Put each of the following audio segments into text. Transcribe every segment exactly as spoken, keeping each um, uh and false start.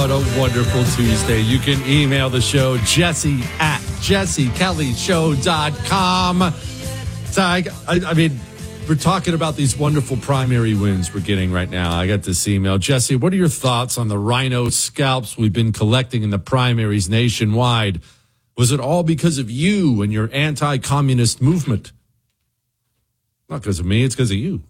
What a wonderful Tuesday. You can email the show, Jesse at jesse kelly show dot com. So I, I, I mean, we're talking about these wonderful primary wins we're getting right now. I got this email. Jesse, what are your thoughts on the rhino scalps we've been collecting in the primaries nationwide? Was it all because of you and your anti-communist movement? Not because of me, it's because of you.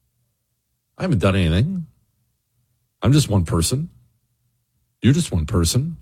I haven't done anything. I'm just one person. You're just one person.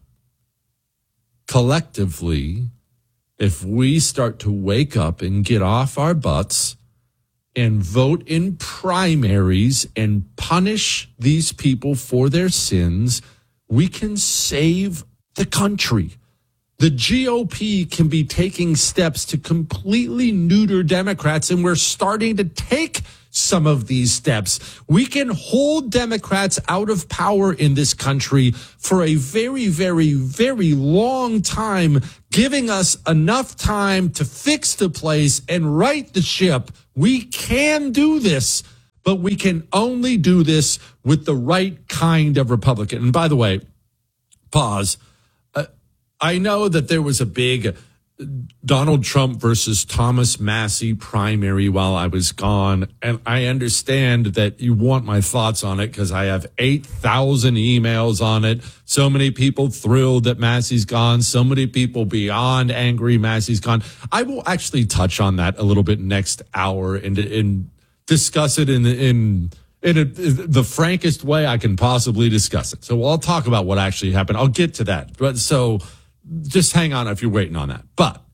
Collectively, if we start to wake up and get off our butts and vote in primaries and punish these people for their sins, we can save the country. The G O P can be taking steps to completely neuter Democrats, and we're starting to take some of these steps. We can hold Democrats out of power in this country for a very, very, very long time, giving us enough time to fix the place and right the ship. We can do this, but we can only do this with the right kind of Republican. And by the way, pause. Uh, I know that there was a big Donald Trump versus Thomas Massie primary while I was gone. And I understand that you want my thoughts on it because I have eight thousand emails on it. So many people thrilled that Massie's gone. So many people beyond angry Massie's gone. I will actually touch on that a little bit next hour and, and discuss it in, in, in a, the frankest way I can possibly discuss it. So I'll talk about what actually happened. I'll get to that. But so just hang on if you're waiting on that. But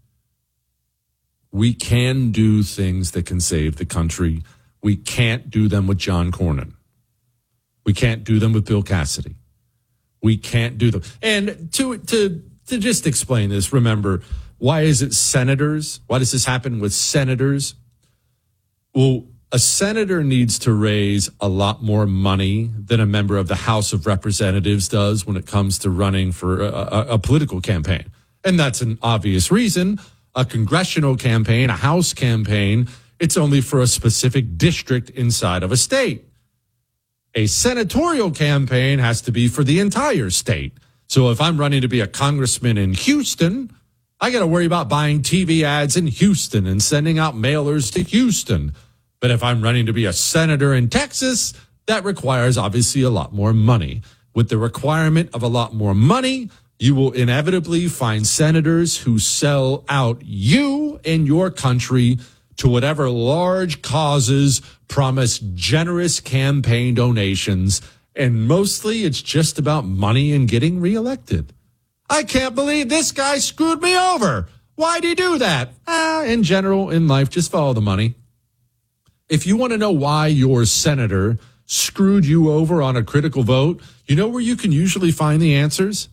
we can do things that can save the country. We can't do them with John Cornyn. We can't do them with Bill Cassidy. We can't do them. And to to to just explain this, remember, why is it senators? Why does this happen with senators? Well, a senator needs to raise a lot more money than a member of the House of Representatives does when it comes to running for a, a, a political campaign. And that's an obvious reason. A congressional campaign, a House campaign, it's only for a specific district inside of a state. A senatorial campaign has to be for the entire state. So if I'm running to be a congressman in Houston, I got to worry about buying T V ads in Houston and sending out mailers to Houston. But if I'm running to be a senator in Texas, that requires obviously a lot more money. With the requirement of a lot more money, you will inevitably find senators who sell out you and your country to whatever large causes, promise generous campaign donations, and mostly it's just about money and getting reelected. I can't believe this guy screwed me over. Why'd he do that? Ah, in general, in life, just follow the money. If you want to know why your senator screwed you over on a critical vote, you know where you can usually find the answers?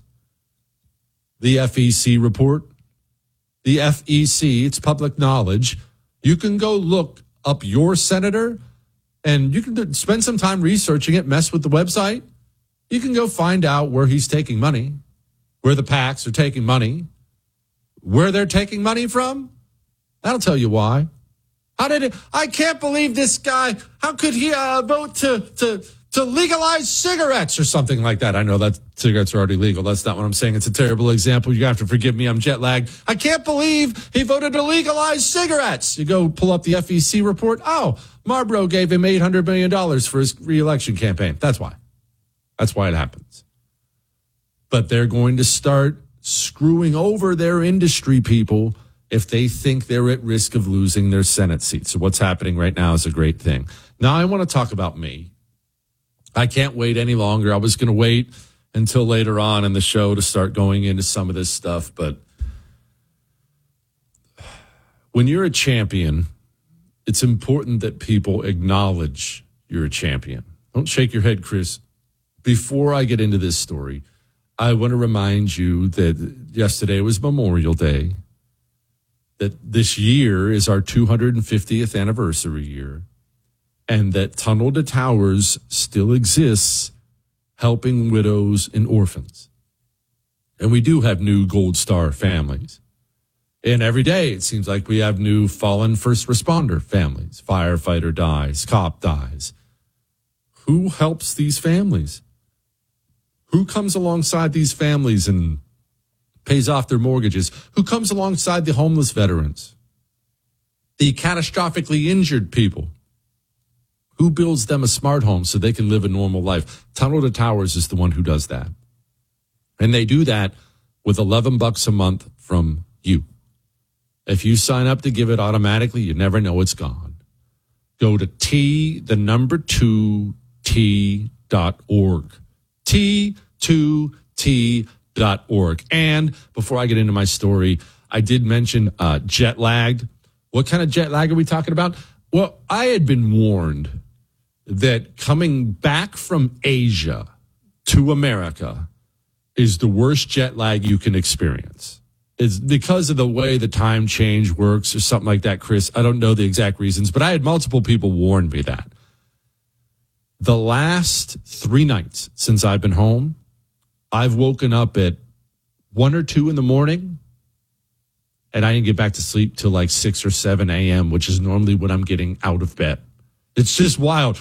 The F E C report. The F E C, it's public knowledge. You can go look up your senator and you can spend some time researching it, mess with the website. You can go find out where he's taking money, where the PACs are taking money, where they're taking money from. That'll tell you why. How did it? I can't believe this guy. How could he uh, vote to, to, to legalize cigarettes or something like that? I know that cigarettes are already legal. That's not what I'm saying. It's a terrible example. You have to forgive me. I'm jet lagged. I can't believe he voted to legalize cigarettes. You go pull up the F E C report. Oh, Marlboro gave him eight hundred million dollars for his reelection campaign. That's why. That's why it happens. But they're going to start screwing over their industry people if they think they're at risk of losing their Senate seats. So what's happening right now is a great thing. Now I want to talk about me. I can't wait any longer. I was going to wait until later on in the show to start going into some of this stuff. But when you're a champion, it's important that people acknowledge you're a champion. Don't shake your head, Chris. Before I get into this story, I want to remind you that yesterday was Memorial Day, that this year is our two hundred fiftieth anniversary year, and that Tunnel to Towers still exists, helping widows and orphans. And we do have new Gold Star families. And every day it seems like we have new fallen first responder families. Firefighter dies, cop dies. Who helps these families? Who comes alongside these families and pays off their mortgages? Who comes alongside the homeless veterans? The catastrophically injured people? Who builds them a smart home so they can live a normal life? Tunnel to Towers is the one who does that. And they do that with eleven bucks a month from you. If you sign up to give it automatically, you never know it's gone. Go to T, the number two, T dot org. T two T dot org. And before I get into my story, I did mention uh, jet lagged. What kind of jet lag are we talking about? Well, I had been warned that coming back from Asia to America is the worst jet lag you can experience. It's because of the way the time change works or something like that, Chris. I don't know the exact reasons, but I had multiple people warn me that. The last three nights since I've been home, I've woken up at one or two in the morning, and I didn't get back to sleep till like six or seven a.m., which is normally when I'm getting out of bed. It's just wild.